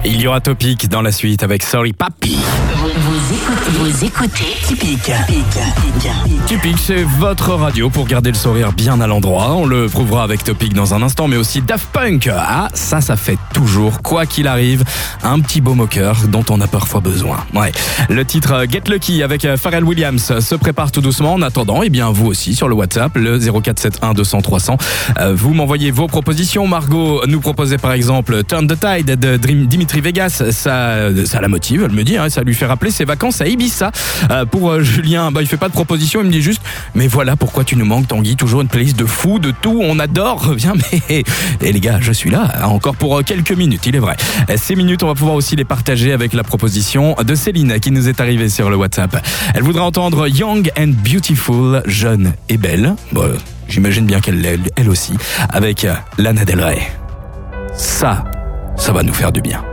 Il y aura Topic dans la suite avec Sorry Papi. Vous écoutez Typique. Typique, c'est votre radio pour garder le sourire bien à l'endroit. On le prouvera avec Topic dans un instant, mais aussi Daft Punk. Ah, ça fait toujours, quoi qu'il arrive, un petit baume au cœur dont on a parfois besoin. Ouais. Le titre Get Lucky avec Pharrell Williams se prépare tout doucement. En attendant, eh bien, vous aussi sur le WhatsApp, le 0471 200 300. Vous m'envoyez vos propositions. Margot nous proposait par exemple Turn the Tide de Dimitri Vegas. Ça la motive, elle me dit, hein, ça lui fait rappeler ses vacances à Ibiza. Pour Julien, il fait pas de proposition, il me dit juste, mais voilà pourquoi tu nous manques, Tanguy, toujours une playlist de fou, de tout, on adore, viens, mais... Et les gars, je suis là, encore pour quelques minutes, il est vrai. Ces minutes, on va pouvoir aussi les partager avec la proposition de Céline qui nous est arrivée sur le WhatsApp. Elle voudrait entendre Young and Beautiful, jeune et belle. Bon, j'imagine bien qu'elle l'est, elle aussi, avec Lana Del Rey. Ça va nous faire du bien.